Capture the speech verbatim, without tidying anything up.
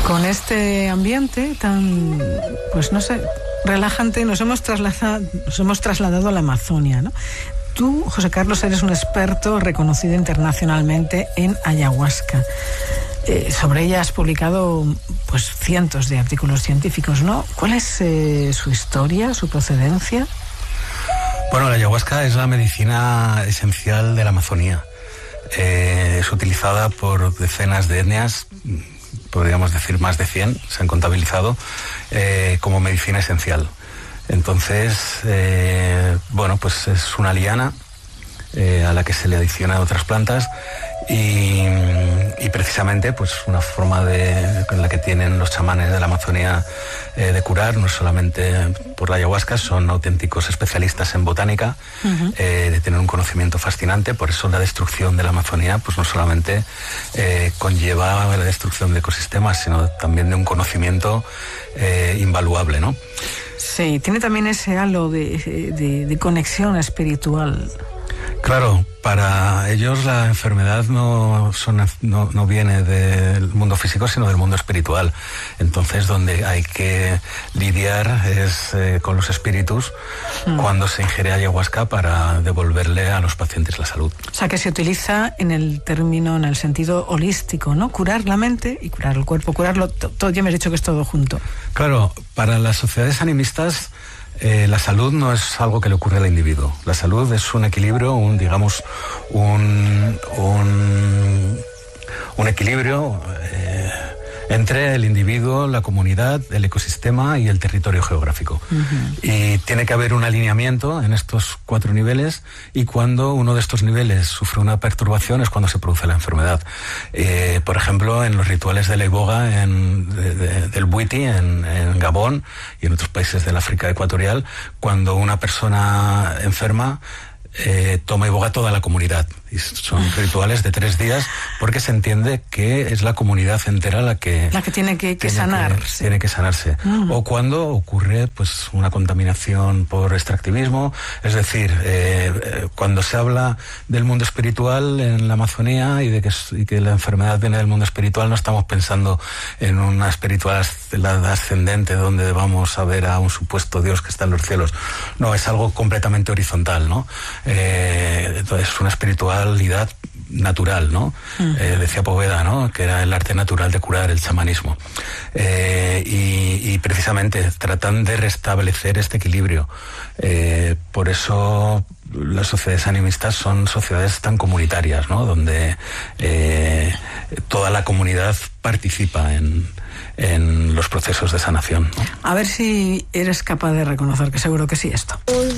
Con este ambiente tan, pues no sé, relajante, nos hemos trasladado, nos hemos trasladado a la Amazonia, ¿no? Tú, José Carlos, eres un experto reconocido internacionalmente en ayahuasca. Eh, sobre ella has publicado pues cientos de artículos científicos, ¿no? ¿Cuál es eh, su historia, su procedencia? Bueno, la ayahuasca es la medicina esencial de la Amazonía. Eh, es utilizada por decenas de etnias, podríamos decir más de cien, se han contabilizado, eh, como medicina esencial. Entonces, eh, bueno, pues es una liana eh, a la que se le adicionan otras plantas y, y precisamente pues una forma de, con la que tienen los chamanes de la Amazonía eh, de curar, no solamente por la ayahuasca, son auténticos especialistas en botánica, uh-huh. eh, de tener un conocimiento fascinante. Por eso la destrucción de la Amazonía pues no solamente eh, conlleva la destrucción de ecosistemas, sino también de un conocimiento eh, invaluable, ¿no? Sí, tiene también ese halo de, de, de conexión espiritual. Claro, para ellos la enfermedad no, son, no, no viene del mundo físico, sino del mundo espiritual. Entonces, donde hay que lidiar es eh, con los espíritus mm. cuando se ingiere ayahuasca para devolverle a los pacientes la salud. O sea, que se utiliza en el término, en el sentido holístico, ¿no? Curar la mente y curar el cuerpo, curarlo todo. Ya me has dicho que es todo junto. Claro, para las sociedades animistas, Eh, la salud no es algo que le ocurre al individuo. La salud es un equilibrio, un, digamos, un, un, un equilibrio eh, entre el individuo, la comunidad, el ecosistema y el territorio geográfico. Uh-huh. Y tiene que haber un alineamiento en estos cuatro niveles, y cuando uno de estos niveles sufre una perturbación es cuando se produce la enfermedad. Eh, por ejemplo, en los rituales de la iboga, en, de, de, del Bwiti, en, en Gabón y en otros países del África ecuatorial, cuando una persona enferma, Eh, toma iboga toda la comunidad. Y son rituales de tres días porque se entiende que es la comunidad entera la que la que tiene que, que tiene sanarse. Que, tiene que sanarse. Uh-huh. O cuando ocurre pues una contaminación por extractivismo, es decir, eh, cuando se habla del mundo espiritual en la Amazonía y de que, y que la enfermedad viene del mundo espiritual, no estamos pensando en una espiritualidad ascendente donde vamos a ver a un supuesto Dios que está en los cielos. No, es algo completamente horizontal, ¿no? Eh, entonces es una espiritualidad natural, ¿no? Uh-huh. Eh, decía Poveda, ¿no? Que era el arte natural de curar, el chamanismo. Eh, y, y precisamente tratan de restablecer este equilibrio. Eh, por eso las sociedades animistas son sociedades tan comunitarias, ¿no? Donde eh, toda la comunidad participa en, en los procesos de sanación, ¿no? A ver si eres capaz de reconocer, que seguro que sí, esto. Un